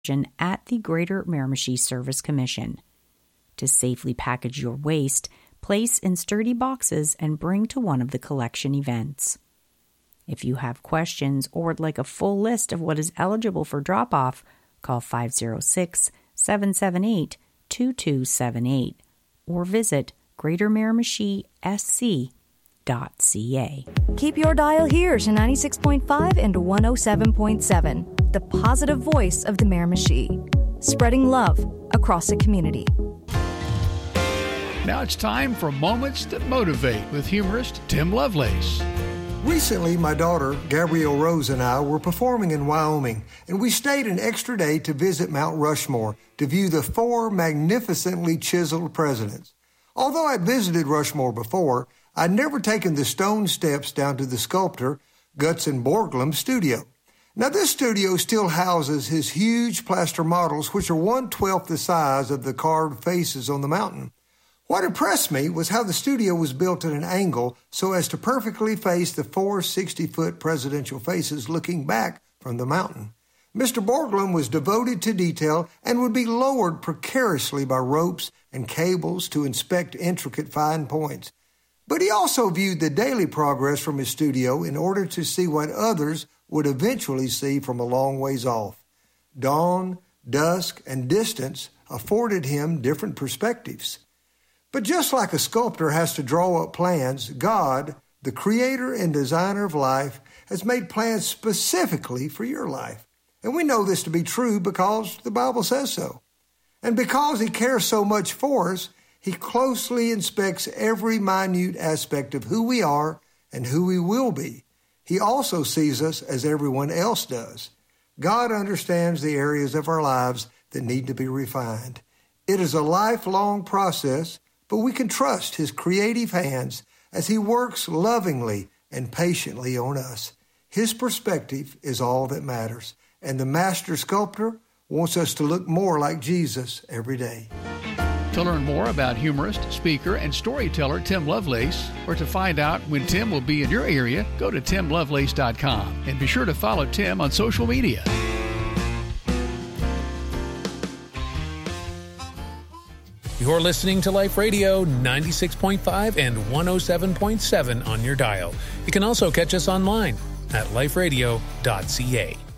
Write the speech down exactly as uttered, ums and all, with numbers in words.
at the Greater Miramichi Service Commission. To safely package your waste, place in sturdy boxes and bring to one of the collection events. If you have questions or would like a full list of what is eligible for drop-off, call five oh six, seven seven eight, two two seven eight or visit greater miramichi s c dot c a. Keep your dial here to ninety-six point five and one oh seven point seven, the positive voice of the Miramichi, spreading love across the community. Now it's time for Moments That Motivate with humorist Tim Lovelace. Recently, my daughter, Gabrielle Rose, and I were performing in Wyoming, and we stayed an extra day to visit Mount Rushmore to view the four magnificently chiseled presidents. Although I'd visited Rushmore before, I'd never taken the stone steps down to the sculptor Gutzon Borglum's studio. Now, this studio still houses his huge plaster models, which are one-twelfth the size of the carved faces on the mountain. What impressed me was how the studio was built at an angle so as to perfectly face the four sixty-foot presidential faces looking back from the mountain. Mister Borglum was devoted to detail and would be lowered precariously by ropes and cables to inspect intricate fine points. But he also viewed the daily progress from his studio in order to see what others would eventually see from a long ways off. Dawn, dusk, and distance afforded him different perspectives. But just like a sculptor has to draw up plans, God, the creator and designer of life, has made plans specifically for your life. And we know this to be true because the Bible says so. And because he cares so much for us, he closely inspects every minute aspect of who we are and who we will be. He also sees us as everyone else does. God understands the areas of our lives that need to be refined. It is a lifelong process, but we can trust his creative hands as he works lovingly and patiently on us. His perspective is all that matters, and the master sculptor wants us to look more like Jesus every day. To learn more about humorist, speaker, and storyteller Tim Lovelace, or to find out when Tim will be in your area, go to tim lovelace dot com and be sure to follow Tim on social media. You're listening to Life Radio ninety-six point five and one oh seven point seven on your dial. You can also catch us online at life radio dot c a.